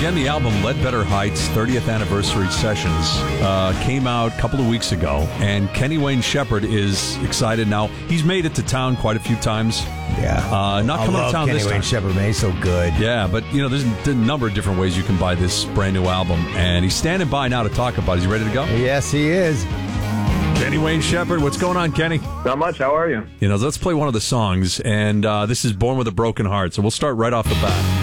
Again, the album Ledbetter Heights 30th Anniversary Sessions came out a couple of weeks ago, and Kenny Wayne Shepherd is excited now. He's made it to town quite a few times. Yeah. Not coming to town Kenny this Wayne time. Shepherd, man. He's so good. Yeah, but, there's a number of different ways you can buy this brand new album, and he's standing by now to talk about it. Is he ready to go? Yes, he is. Kenny Wayne Shepherd, what's going on, Kenny? Not much. How are you? Let's play one of the songs, and this is Born with a Broken Heart, so we'll start right off the bat.